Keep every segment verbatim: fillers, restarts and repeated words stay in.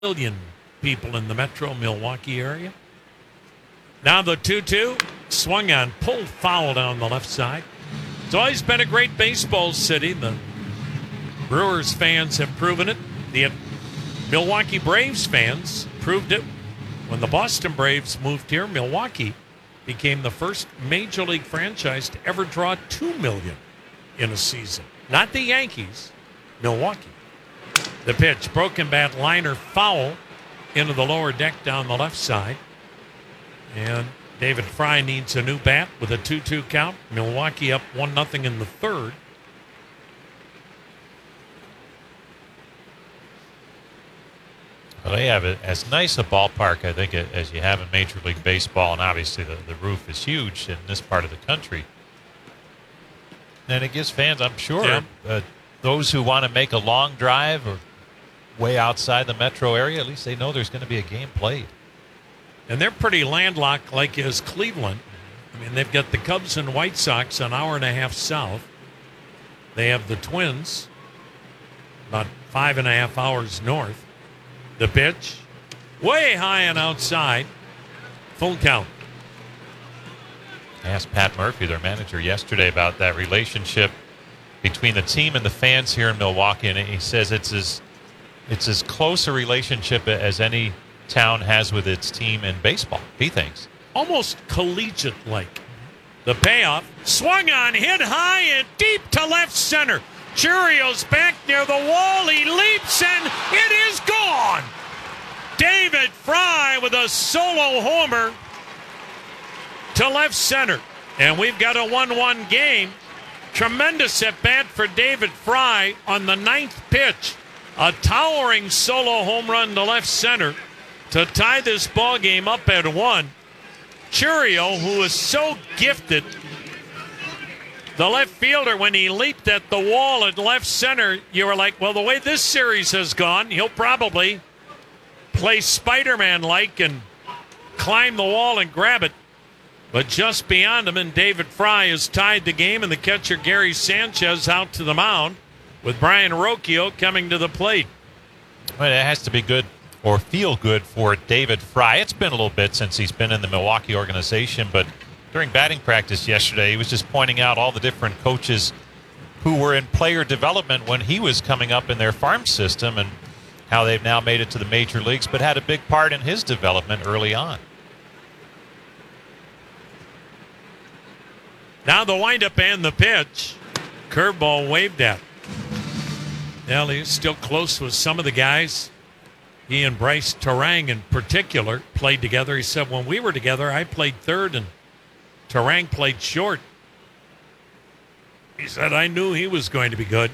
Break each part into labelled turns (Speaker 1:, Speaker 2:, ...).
Speaker 1: million people in the metro Milwaukee area. Now the two two, swung on, pulled foul down the left side. It's always been a great baseball city. The Brewers fans have proven it. The Milwaukee Braves fans proved it when the Boston Braves moved here. Milwaukee became the first major league franchise to ever draw two million in a season. Not the Yankees, Milwaukee. The pitch, broken bat liner, foul into the lower deck down the left side. And David Fry needs a new bat with a two two count. Milwaukee up one nothing in the third.
Speaker 2: Well, they have a, as nice a ballpark, I think, as you have in Major League Baseball, and obviously the, the roof is huge in this part of the country. And it gives fans, I'm sure,
Speaker 1: yeah.
Speaker 2: uh, those who want to make a long drive or way outside the metro area, at least they know there's going to be a game played.
Speaker 1: And they're pretty landlocked, like is Cleveland. I mean, they've got the Cubs and White Sox an hour and a half south. They have the Twins about five and a half hours north. The pitch, way high and outside. Full count.
Speaker 2: I asked Pat Murphy, their manager, yesterday about that relationship between the team and the fans here in Milwaukee, and he says it's as it's as close a relationship as any town has with its team in baseball, he thinks.
Speaker 1: Almost collegiate-like. The payoff, swung on, hit high and deep to left center. Churio's back near the wall. He leaps and it is gone. David Fry with a solo homer to left center. And we've got a one one game. Tremendous at bat for David Fry on the ninth pitch. A towering solo home run to left center to tie this ball game up at one. Churio, who is so gifted, the left fielder, when he leaped at the wall at left center, you were like, well, the way this series has gone, he'll probably play Spider-Man-like and climb the wall and grab it. But just beyond him, and David Fry has tied the game, and the catcher Gary Sanchez out to the mound with Brian Rocchio coming to the plate.
Speaker 2: Well, it has to be good or feel good for David Fry. It's been a little bit since he's been in the Milwaukee organization, but during batting practice yesterday, he was just pointing out all the different coaches who were in player development when he was coming up in their farm system and how they've now made it to the major leagues, but had a big part in his development early on.
Speaker 1: Now the windup and the pitch. Curveball waved at. Well, he's still close with some of the guys. He and Bryce Terang in particular played together. He said, when we were together, I played third and Terang played short. He said, I knew he was going to be good.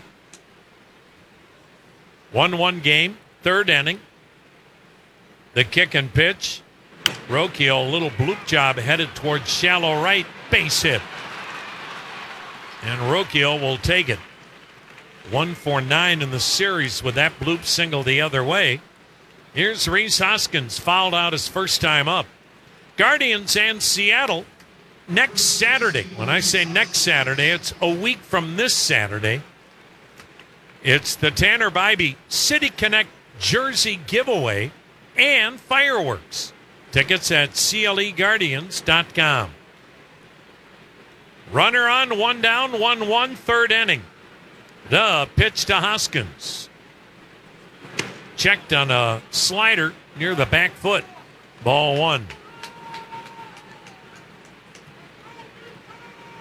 Speaker 1: one one game, third inning. The kick and pitch. Rocchio, a little bloop job headed towards shallow right. Base hit. And Rocchio will take it. One for nine in the series with that bloop single the other way. Here's Rhys Hoskins, fouled out his first time up. Guardians and Seattle next Saturday. When I say next Saturday, it's a week from this Saturday. It's the Tanner Bybee City Connect jersey giveaway and fireworks. Tickets at C L E guardians dot com. Runner on, one down, one one, third inning. The pitch to Hoskins. Checked on a slider near the back foot. Ball one.